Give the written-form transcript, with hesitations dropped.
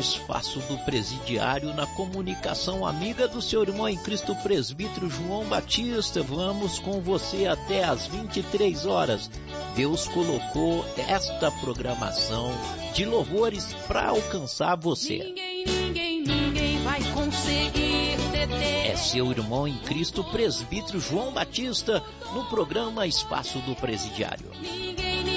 Espaço do Presidiário na comunicação amiga do seu irmão em Cristo, presbítero João Batista. Vamos com você até às 23 horas. Deus colocou esta programação de louvores para alcançar você. Ninguém vai conseguir deter. É seu irmão em Cristo, presbítero João Batista, no programa Espaço do Presidiário.